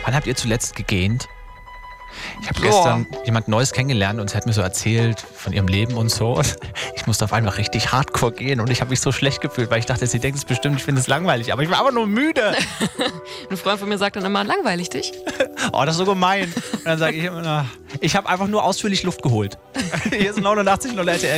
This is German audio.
Wann habt ihr zuletzt gegähnt? Ich habe gestern jemand Neues kennengelernt und sie hat mir so erzählt von ihrem Leben und so. Ich musste auf einmal richtig hardcore gehen und ich habe mich so schlecht gefühlt, weil ich dachte, sie denkt es bestimmt, ich finde es langweilig. Aber ich war aber nur müde. Ein Freund von mir sagt dann immer, langweilig dich? Oh, das ist so gemein. Und dann sage ich immer, ich habe einfach nur ausführlich Luft geholt. Hier ist 89 0 RTL.